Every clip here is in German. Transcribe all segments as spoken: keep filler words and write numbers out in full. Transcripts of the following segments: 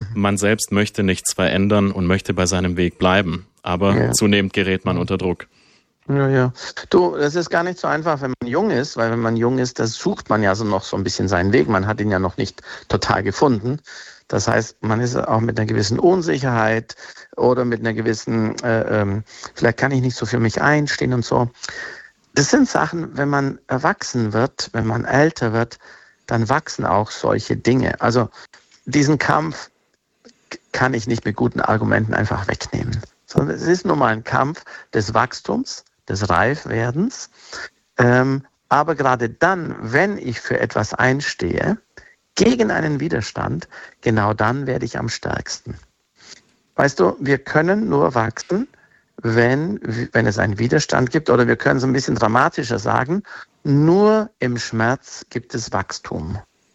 man selbst möchte nichts verändern und möchte bei seinem Weg bleiben. Aber ja. zunehmend gerät man unter Druck. Ja, ja. Du, das ist gar nicht so einfach, wenn man jung ist, weil wenn man jung ist, da sucht man ja so noch so ein bisschen seinen Weg. Man hat ihn ja noch nicht total gefunden. Das heißt, man ist auch mit einer gewissen Unsicherheit oder mit einer gewissen, äh, ähm, vielleicht kann ich nicht so für mich einstehen und so. Das sind Sachen, wenn man erwachsen wird, wenn man älter wird, dann wachsen auch solche Dinge. Also diesen Kampf kann ich nicht mit guten Argumenten einfach wegnehmen. Sondern es ist nun mal ein Kampf des Wachstums, des Reifwerdens. Ähm, aber gerade dann, wenn ich für etwas einstehe, gegen einen Widerstand, genau dann werde ich am stärksten. Weißt du, wir können nur wachsen, wenn, wenn es einen Widerstand gibt, oder wir können es ein bisschen dramatischer sagen, nur im Schmerz gibt es Wachstum.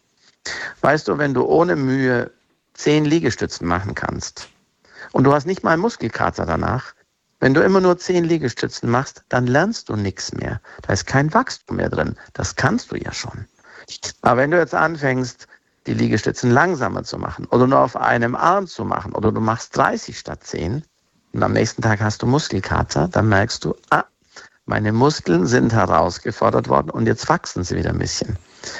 Weißt du, wenn du ohne Mühe zehn Liegestützen machen kannst und du hast nicht mal einen Muskelkater danach, wenn du immer nur zehn Liegestützen machst, dann lernst du nichts mehr. Da ist kein Wachstum mehr drin. Das kannst du ja schon. Aber wenn du jetzt anfängst, die Liegestützen langsamer zu machen oder nur auf einem Arm zu machen oder du machst dreißig statt zehn und am nächsten Tag hast du Muskelkater, dann merkst du, ah, meine Muskeln sind herausgefordert worden und jetzt wachsen sie wieder ein bisschen.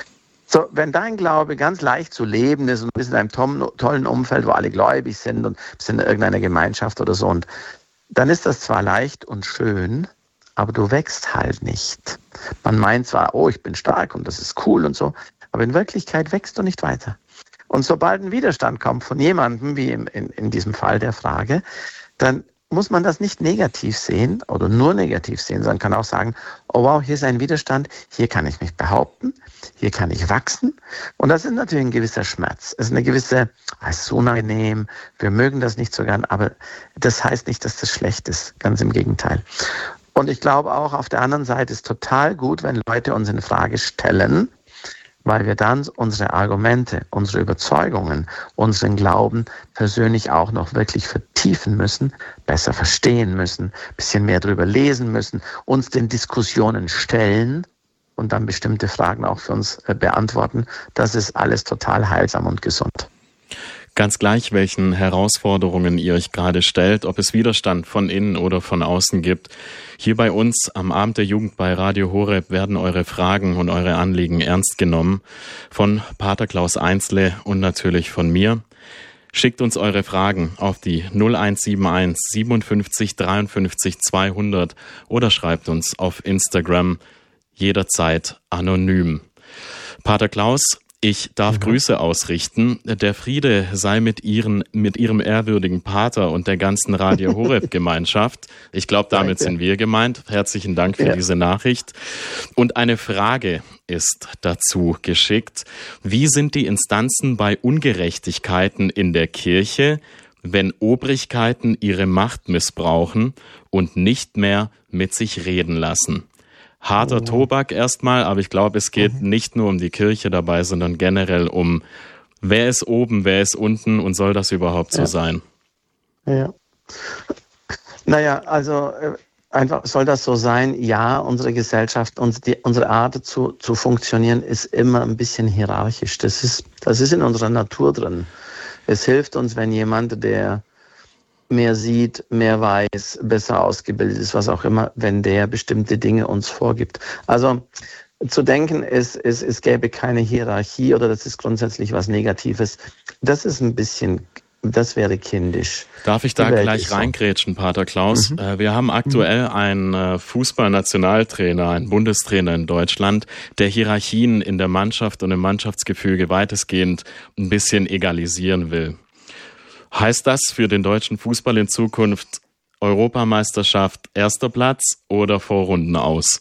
So, wenn dein Glaube ganz leicht zu leben ist und du bist in einem tollen Umfeld, wo alle gläubig sind und bist in irgendeiner Gemeinschaft oder so, und dann ist das zwar leicht und schön, aber du wächst halt nicht. Man meint zwar, oh, ich bin stark und das ist cool und so, aber in Wirklichkeit wächst du nicht weiter. Und sobald ein Widerstand kommt von jemandem, wie in, in, in diesem Fall der Frage, dann muss man das nicht negativ sehen oder nur negativ sehen, sondern kann auch sagen, oh wow, hier ist ein Widerstand, hier kann ich mich behaupten, hier kann ich wachsen. Und das ist natürlich ein gewisser Schmerz. Es ist eine gewisse, es ist unangenehm, wir mögen das nicht so gern, aber das heißt nicht, dass das schlecht ist, ganz im Gegenteil. Und ich glaube auch, auf der anderen Seite ist total gut, wenn Leute uns in Frage stellen, weil wir dann unsere Argumente, unsere Überzeugungen, unseren Glauben persönlich auch noch wirklich vertiefen müssen, besser verstehen müssen, ein bisschen mehr drüber lesen müssen, uns den Diskussionen stellen und dann bestimmte Fragen auch für uns beantworten. Das ist alles total heilsam und gesund. Ganz gleich, welchen Herausforderungen ihr euch gerade stellt, ob es Widerstand von innen oder von außen gibt. Hier bei uns am Abend der Jugend bei Radio Horeb werden eure Fragen und eure Anliegen ernst genommen. Von Pater Klaus Einzle und natürlich von mir. Schickt uns eure Fragen auf die null eins sieben eins siebenundfünfzig dreiundfünfzig zweihundert oder schreibt uns auf Instagram jederzeit anonym. Pater Klaus, ich darf mhm. Grüße ausrichten. Der Friede sei mit Ihren, mit Ihrem ehrwürdigen Pater und der ganzen Radio Horeb Gemeinschaft. Ich glaube, damit sind wir gemeint. Herzlichen Dank für ja. diese Nachricht. Und eine Frage ist dazu geschickt. Wie sind die Instanzen bei Ungerechtigkeiten in der Kirche, wenn Obrigkeiten ihre Macht missbrauchen und nicht mehr mit sich reden lassen? Harter Tobak erstmal, aber ich glaube, es geht mhm. nicht nur um die Kirche dabei, sondern generell um, wer ist oben, wer ist unten und soll das überhaupt so ja. sein? Ja. Naja, also einfach soll das so sein? Ja, unsere Gesellschaft, unsere, die, unsere Art zu, zu funktionieren ist immer ein bisschen hierarchisch. Das ist, das ist in unserer Natur drin. Es hilft uns, wenn jemand, der mehr sieht, mehr weiß, besser ausgebildet ist, was auch immer, wenn der bestimmte Dinge uns vorgibt. Also zu denken, es, es, es gäbe keine Hierarchie oder das ist grundsätzlich was Negatives, das ist ein bisschen, das wäre kindisch. Darf ich da gleich reingrätschen, Pater Klaus? Mhm. Wir haben aktuell einen Fußballnationaltrainer, einen Bundestrainer in Deutschland, der Hierarchien in der Mannschaft und im Mannschaftsgefüge weitestgehend ein bisschen egalisieren will. Heißt das für den deutschen Fußball in Zukunft Europameisterschaft erster Platz oder Vorrunden aus?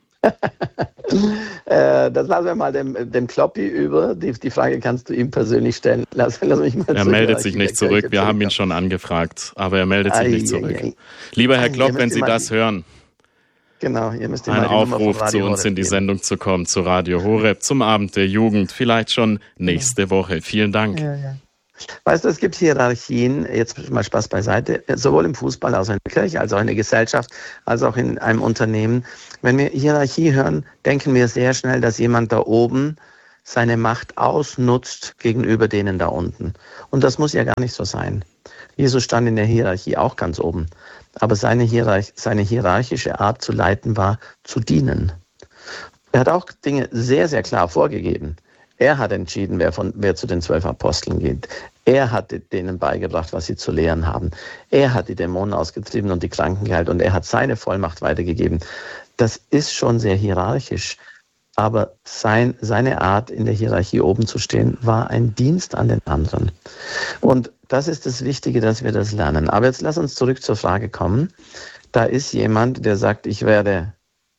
äh, das lassen wir mal dem, dem Kloppi über. Die, die Frage kannst du ihm persönlich stellen. Lass, lass mich mal er meldet sich nicht zurück. Wir haben ihn schon angefragt, aber er meldet sich ai, nicht zurück. Ai, ai. Lieber Herr Klopp, wenn Sie das hören, genau, ihr müsst ein Aufruf zu uns in die Sendung zu kommen, zu Radio Horeb, zum Abend der Jugend, vielleicht schon nächste ja. Woche. Vielen Dank. Ja, ja. Weißt du, es gibt Hierarchien, jetzt mal Spaß beiseite, sowohl im Fußball als auch in der Kirche, als auch in der Gesellschaft, als auch in einem Unternehmen. Wenn wir Hierarchie hören, denken wir sehr schnell, dass jemand da oben seine Macht ausnutzt gegenüber denen da unten. Und das muss ja gar nicht so sein. Jesus stand in der Hierarchie auch ganz oben. Aber seine, Hierarch- seine hierarchische Art zu leiten war, zu dienen. Er hat auch Dinge sehr, sehr klar vorgegeben. Er hat entschieden, wer, von, wer zu den zwölf Aposteln geht. Er hat denen beigebracht, was sie zu lehren haben. Er hat die Dämonen ausgetrieben und die Kranken geheilt und er hat seine Vollmacht weitergegeben. Das ist schon sehr hierarchisch. Aber sein, seine Art, in der Hierarchie oben zu stehen, war ein Dienst an den anderen. Und das ist das Wichtige, dass wir das lernen. Aber jetzt lass uns zurück zur Frage kommen. Da ist jemand, der sagt, ich werde...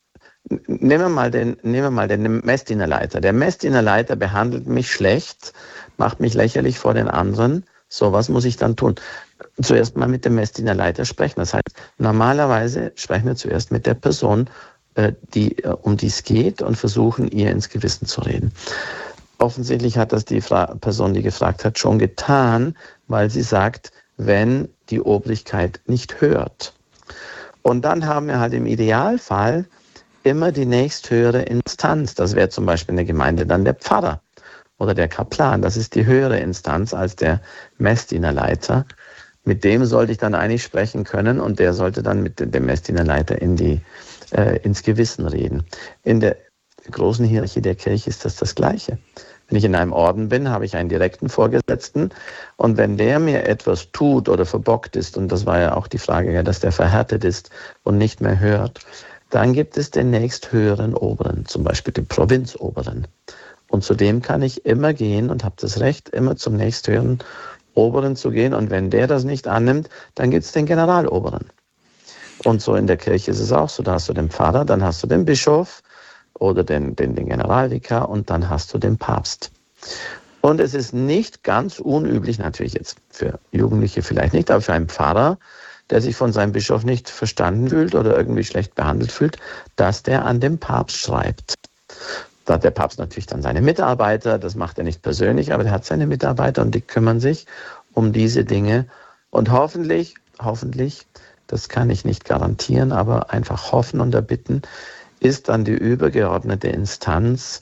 Nehmen wir mal den, nehmen wir mal den Messdienerleiter. Der Messdienerleiter behandelt mich schlecht, macht mich lächerlich vor den anderen. So, was muss ich dann tun? Zuerst mal mit dem Messdienerleiter sprechen. Das heißt, normalerweise sprechen wir zuerst mit der Person, die, um die es geht, und versuchen, ihr ins Gewissen zu reden. Offensichtlich hat das die Fra- Person, die gefragt hat, schon getan, weil sie sagt, wenn die Obrigkeit nicht hört. Und dann haben wir halt im Idealfall immer die nächsthöhere Instanz. Das wäre zum Beispiel in der Gemeinde dann der Pfarrer oder der Kaplan. Das ist die höhere Instanz als der Messdienerleiter. Mit dem sollte ich dann eigentlich sprechen können und der sollte dann mit dem Messdienerleiter in die, äh, ins Gewissen reden. In der großen Hierarchie der Kirche ist das das Gleiche. Wenn ich in einem Orden bin, habe ich einen direkten Vorgesetzten und wenn der mir etwas tut oder verbockt ist, und das war ja auch die Frage, ja, dass der verhärtet ist und nicht mehr hört, dann gibt es den nächsthöheren Oberen, zum Beispiel den Provinzoberen. Und zu dem kann ich immer gehen und habe das Recht, immer zum nächsthöheren Oberen zu gehen. Und wenn der das nicht annimmt, dann gibt es den Generaloberen. Und so in der Kirche ist es auch so. Da hast du den Pfarrer, dann hast du den Bischof oder den, den, den Generalvikar und dann hast du den Papst. Und es ist nicht ganz unüblich, natürlich jetzt für Jugendliche vielleicht nicht, aber für einen Pfarrer, der sich von seinem Bischof nicht verstanden fühlt oder irgendwie schlecht behandelt fühlt, dass der an den Papst schreibt. Da hat der Papst natürlich dann seine Mitarbeiter, das macht er nicht persönlich, aber der hat seine Mitarbeiter und die kümmern sich um diese Dinge. Und hoffentlich, hoffentlich, das kann ich nicht garantieren, aber einfach hoffen und erbitten, ist dann die übergeordnete Instanz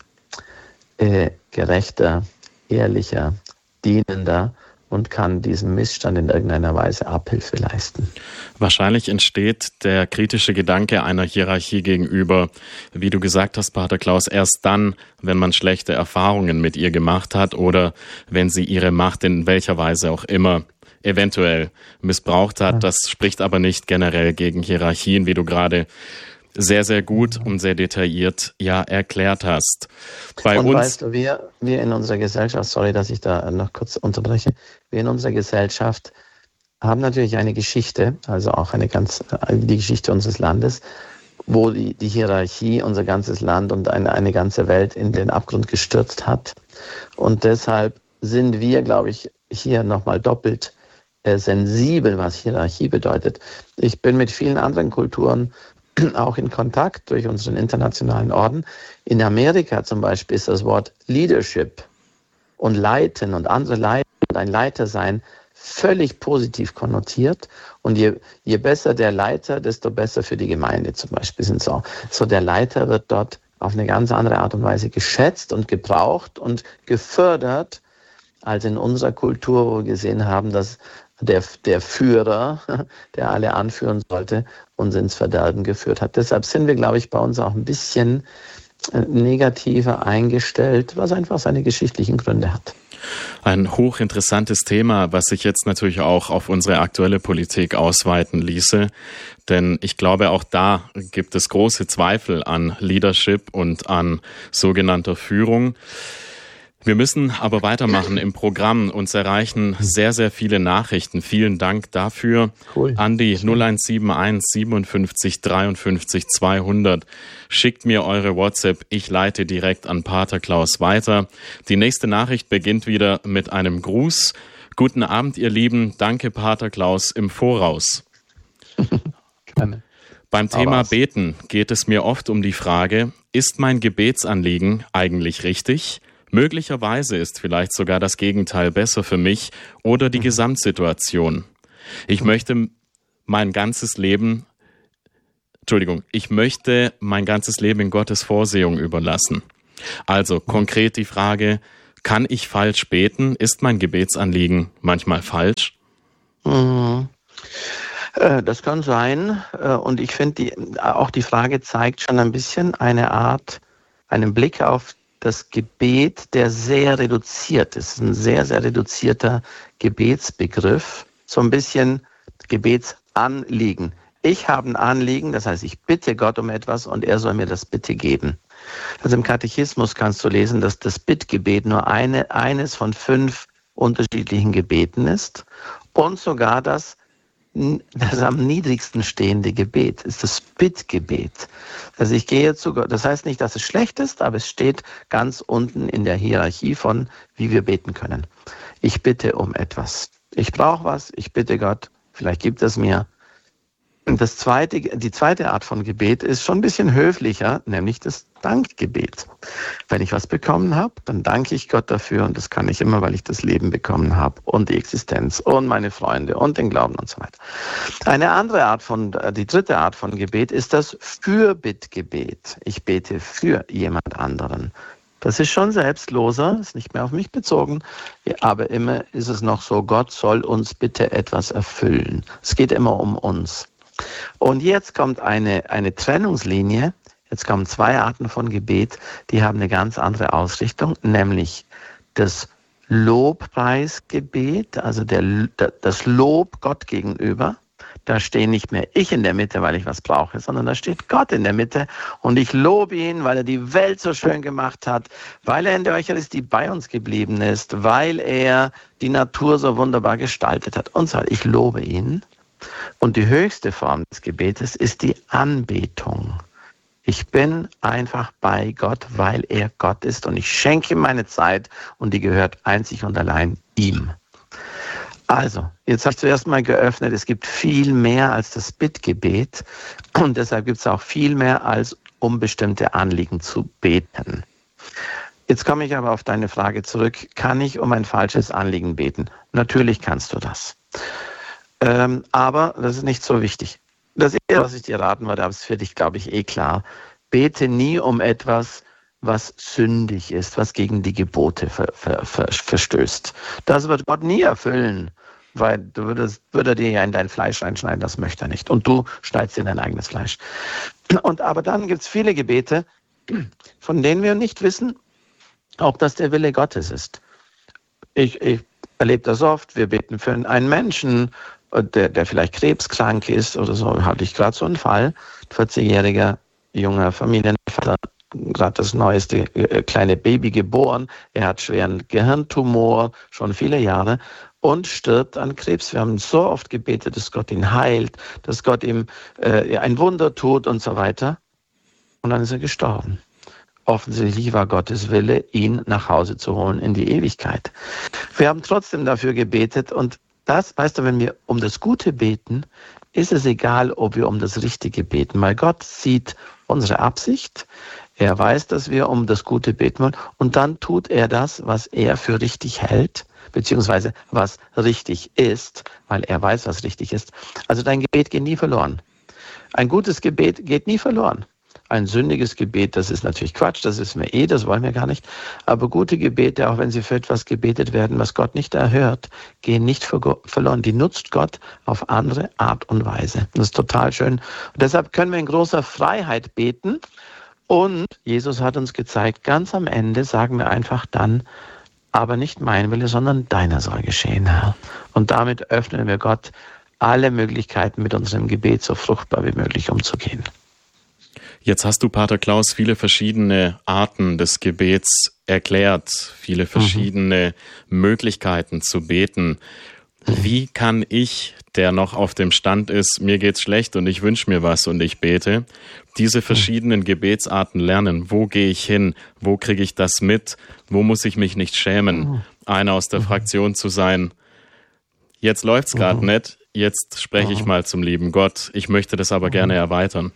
äh, gerechter, ehrlicher, dienender und kann diesem Missstand in irgendeiner Weise Abhilfe leisten. Wahrscheinlich entsteht der kritische Gedanke einer Hierarchie gegenüber, wie du gesagt hast, Pater Klaus, erst dann, wenn man schlechte Erfahrungen mit ihr gemacht hat oder wenn sie ihre Macht in welcher Weise auch immer eventuell missbraucht hat. Das spricht aber nicht generell gegen Hierarchien, wie du gerade sehr, sehr gut und sehr detailliert ja erklärt hast. Bei und uns, weißt du, wir, wir in unserer Gesellschaft, sorry, dass ich da noch kurz unterbreche, wir in unserer Gesellschaft haben natürlich eine Geschichte, also auch eine ganz, die Geschichte unseres Landes, wo die, die Hierarchie unser ganzes Land und eine, eine ganze Welt in den Abgrund gestürzt hat. Und deshalb sind wir, glaube ich, hier nochmal doppelt äh, sensibel, was Hierarchie bedeutet. Ich bin mit vielen anderen Kulturen auch in Kontakt durch unseren internationalen Orden. In Amerika zum Beispiel ist das Wort Leadership und Leiten und andere Leiter und ein Leiter sein völlig positiv konnotiert. Und je, je besser der Leiter, desto besser für die Gemeinde zum Beispiel sind so. So der Leiter wird dort auf eine ganz andere Art und Weise geschätzt und gebraucht und gefördert, als in unserer Kultur, wo wir gesehen haben, dass der, der Führer, der alle anführen sollte, uns ins Verderben geführt hat. Deshalb sind wir, glaube ich, bei uns auch ein bisschen negativer eingestellt, was einfach seine geschichtlichen Gründe hat. Ein hochinteressantes Thema, was sich jetzt natürlich auch auf unsere aktuelle Politik ausweiten ließe. Denn ich glaube, auch da gibt es große Zweifel an Leadership und an sogenannter Führung. Wir müssen aber weitermachen im Programm. Uns erreichen sehr, sehr viele Nachrichten. Vielen Dank dafür. Cool. An die null eins sieben eins siebenundfünfzig dreiundfünfzig zweihundert. Schickt mir eure WhatsApp. Ich leite direkt an Pater Klaus weiter. Die nächste Nachricht beginnt wieder mit einem Gruß. Guten Abend, ihr Lieben. Danke, Pater Klaus, im Voraus. Gerne. Beim Thema Beten geht es mir oft um die Frage, ist mein Gebetsanliegen eigentlich richtig? Möglicherweise ist vielleicht sogar das Gegenteil besser für mich oder die Gesamtsituation. Ich möchte mein ganzes Leben, Entschuldigung, ich möchte mein ganzes Leben in Gottes Vorsehung überlassen. Also konkret die Frage, kann ich falsch beten? Ist mein Gebetsanliegen manchmal falsch? Mhm. Äh, Das kann sein. Äh, Und ich finde, die, auch die Frage zeigt schon ein bisschen eine Art, einen Blick auf das Gebet, der sehr reduziert ist. Ein sehr, sehr reduzierter Gebetsbegriff. So ein bisschen Gebetsanliegen. Ich habe ein Anliegen, das heißt, ich bitte Gott um etwas und er soll mir das Bitte geben. Also im Katechismus kannst du lesen, dass das Bittgebet nur eine, eines von fünf unterschiedlichen Gebeten ist und sogar das, das am niedrigsten stehende Gebet ist das Bittgebet. Also ich gehe zu Gott, das heißt nicht, dass es schlecht ist, aber es steht ganz unten in der Hierarchie von, wie wir beten können. Ich bitte um etwas. Ich brauche was, ich bitte Gott, vielleicht gibt es mir. Und das zweite, die zweite Art von Gebet ist schon ein bisschen höflicher, nämlich das Dankgebet. Wenn ich was bekommen habe, dann danke ich Gott dafür und das kann ich immer, weil ich das Leben bekommen habe und die Existenz und meine Freunde und den Glauben und so weiter. Eine andere Art von, die dritte Art von Gebet ist das Fürbittgebet. Ich bete für jemand anderen. Das ist schon selbstloser, ist nicht mehr auf mich bezogen, aber immer ist es noch so, Gott soll uns bitte etwas erfüllen. Es geht immer um uns. Und jetzt kommt eine, eine Trennungslinie, jetzt kommen zwei Arten von Gebet, die haben eine ganz andere Ausrichtung, nämlich das Lobpreisgebet, also der, das Lob Gott gegenüber. Da stehe nicht mehr ich in der Mitte, weil ich was brauche, sondern da steht Gott in der Mitte und ich lobe ihn, weil er die Welt so schön gemacht hat, weil er in der Eucharistie bei uns geblieben ist, weil er die Natur so wunderbar gestaltet hat und so weiter. Ich lobe ihn. Und die höchste Form des Gebetes ist die Anbetung. Ich bin einfach bei Gott, weil er Gott ist und ich schenke meine Zeit und die gehört einzig und allein ihm. Also, jetzt habe ich zuerst mal geöffnet, es gibt viel mehr als das Bittgebet und deshalb gibt es auch viel mehr als um bestimmte Anliegen zu beten. Jetzt komme ich aber auf deine Frage zurück, kann ich um ein falsches Anliegen beten? Natürlich kannst du das. Ähm, aber das ist nicht so wichtig. Das Erste, was ich dir raten würde, aber es ist für dich, glaube ich, eh klar. Bete nie um etwas, was sündig ist, was gegen die Gebote ver, ver, ver, verstößt. Das wird Gott nie erfüllen, weil du würdest, würde er dir ja in dein Fleisch reinschneiden, das möchte er nicht. Und du schneidest dir dein eigenes Fleisch. Und aber dann gibt es viele Gebete, von denen wir nicht wissen, ob das der Wille Gottes ist. Ich, ich erlebe das oft, wir beten für einen Menschen, Der, der vielleicht krebskrank ist oder so, hatte ich gerade so einen Fall, vierzigjähriger junger Familienvater, gerade das neueste äh, kleine Baby geboren, er hat schweren Gehirntumor, schon viele Jahre und stirbt an Krebs. Wir haben so oft gebetet, dass Gott ihn heilt, dass Gott ihm äh, ein Wunder tut und so weiter und dann ist er gestorben. Offensichtlich war Gottes Wille, ihn nach Hause zu holen in die Ewigkeit. Wir haben trotzdem dafür gebetet und das, weißt du, wenn wir um das Gute beten, ist es egal, ob wir um das Richtige beten, weil Gott sieht unsere Absicht, er weiß, dass wir um das Gute beten wollen und dann tut er das, was er für richtig hält, beziehungsweise was richtig ist, weil er weiß, was richtig ist. Also dein Gebet geht nie verloren. Ein gutes Gebet geht nie verloren. Ein sündiges Gebet, das ist natürlich Quatsch, das wissen wir eh, das wollen wir gar nicht. Aber gute Gebete, auch wenn sie für etwas gebetet werden, was Gott nicht erhört, gehen nicht verloren. Die nutzt Gott auf andere Art und Weise. Das ist total schön. Und deshalb können wir in großer Freiheit beten. Und Jesus hat uns gezeigt, ganz am Ende sagen wir einfach dann, aber nicht mein Wille, sondern deiner soll geschehen, Herr. Und damit öffnen wir Gott alle Möglichkeiten, mit unserem Gebet so fruchtbar wie möglich umzugehen. Jetzt hast du, Pater Klaus, viele verschiedene Arten des Gebets erklärt, viele verschiedene mhm. Möglichkeiten zu beten. Wie kann ich, der noch auf dem Stand ist, mir geht's schlecht und ich wünsche mir was und ich bete, diese verschiedenen Gebetsarten lernen? Wo gehe ich hin? Wo kriege ich das mit? Wo muss ich mich nicht schämen, einer aus der Fraktion zu sein? Jetzt läuft's gerade nicht, jetzt spreche ich mal zum lieben Gott. Ich möchte das aber gerne erweitern.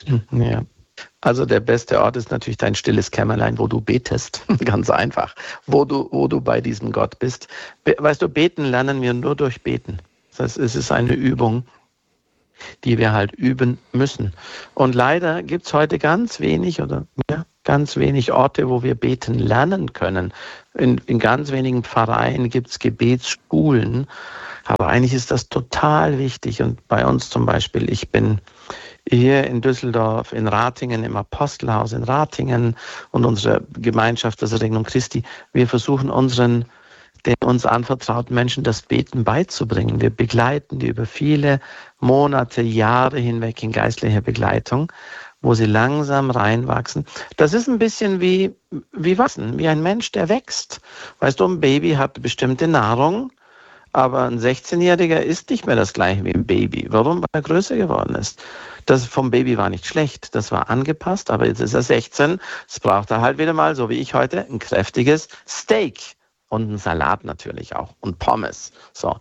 Ja. Also der beste Ort ist natürlich dein stilles Kämmerlein, wo du betest. Ganz einfach. Wo du, wo du bei diesem Gott bist. Be- weißt du, beten lernen wir nur durch Beten. Das heißt, es ist eine Übung, die wir halt üben müssen. Und leider gibt's heute ganz wenig oder ja, ganz wenig Orte, wo wir beten lernen können. In, in ganz wenigen Pfarreien gibt es Gebetsschulen. Aber eigentlich ist das total wichtig. Und bei uns zum Beispiel, ich bin hier in Düsseldorf, in Ratingen, im Apostelhaus in Ratingen und unsere Gemeinschaft, das Regnum Christi, wir versuchen unseren, den uns anvertrauten Menschen das Beten beizubringen. Wir begleiten die über viele Monate, Jahre hinweg in geistlicher Begleitung, wo sie langsam reinwachsen. Das ist ein bisschen wie, wie wachsen, wie ein Mensch, der wächst. Weißt du, ein Baby hat bestimmte Nahrung, aber ein sechzehnjähriger isst nicht mehr das gleiche wie ein Baby. Warum? Weil er größer geworden ist. Das vom Baby war nicht schlecht, das war angepasst, aber jetzt ist er sechzehn. Jetzt braucht er halt wieder mal, so wie ich heute, ein kräftiges Steak. Und einen Salat natürlich auch und Pommes. So.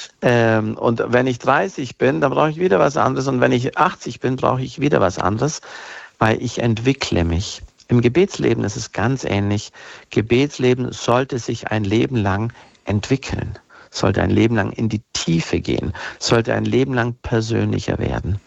Ähm, und wenn ich dreißig bin, dann brauche ich wieder was anderes. Und wenn ich achtzig bin, brauche ich wieder was anderes, weil ich entwickle mich. Im Gebetsleben ist es ganz ähnlich. Gebetsleben sollte sich ein Leben lang entwickeln, sollte ein Leben lang in die Tiefe gehen, sollte ein Leben lang persönlicher werden.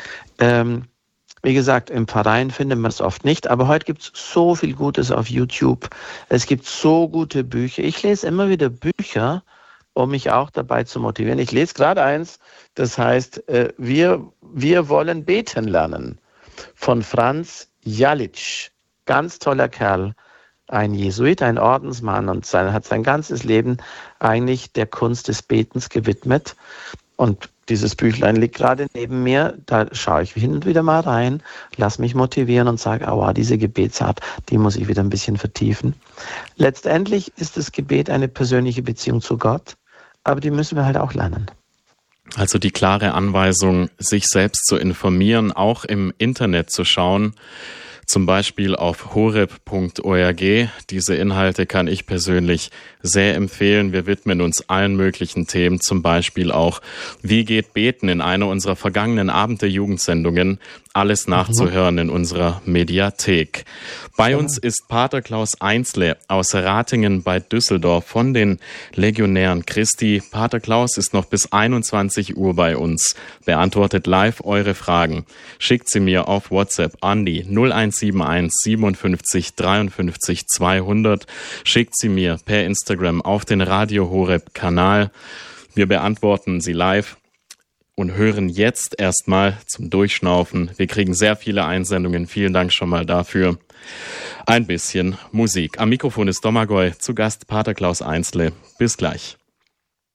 Ähm, Wie gesagt, im Verein findet man es oft nicht, aber heute gibt es so viel Gutes auf YouTube. Es gibt so gute Bücher. Ich lese immer wieder Bücher, um mich auch dabei zu motivieren. Ich lese gerade eins, das heißt, äh, wir, wir wollen beten lernen, von Franz Jalitsch. Ganz toller Kerl, ein Jesuit, ein Ordensmann und sein, hat sein ganzes Leben eigentlich der Kunst des Betens gewidmet. Und dieses Büchlein liegt gerade neben mir, da schaue ich hin und wieder mal rein, lass mich motivieren und sage, aua, diese Gebetsart, die muss ich wieder ein bisschen vertiefen. Letztendlich ist das Gebet eine persönliche Beziehung zu Gott, aber die müssen wir halt auch lernen. Also die klare Anweisung, sich selbst zu informieren, auch im Internet zu schauen, zum Beispiel auf horeb punkt org. Diese Inhalte kann ich persönlich sehr empfehlen. Wir widmen uns allen möglichen Themen, zum Beispiel auch, wie geht Beten in einer unserer vergangenen Abend der Jugendsendungen. Alles nachzuhören in unserer Mediathek. Bei uns ist Pater Klaus Einsle aus Ratingen bei Düsseldorf von den Legionären Christi. Pater Klaus ist noch bis einundzwanzig Uhr bei uns, beantwortet live eure Fragen. Schickt sie mir auf WhatsApp an die null eins sieben eins siebenundfünfzig dreiundfünfzig zweihundert. Schickt sie mir per Instagram auf den Radio Horeb Kanal. Wir beantworten sie live. Und hören jetzt erstmal zum Durchschnaufen. Wir kriegen sehr viele Einsendungen. Vielen Dank schon mal dafür. Ein bisschen Musik. Am Mikrofon ist Domagoj, zu Gast Pater Klaus Einsle. Bis gleich.